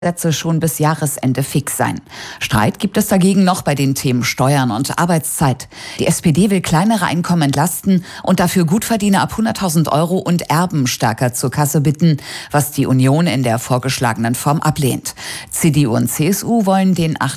Sätze schon bis Jahresende fix sein. Streit gibt es dagegen noch bei den Themen Steuern und Arbeitszeit. Die SPD will kleinere Einkommen entlasten und dafür Gutverdiener ab 100.000 € und Erben stärker zur Kasse bitten, was die Union in der vorgeschlagenen Form ablehnt. CDU und CSU wollen den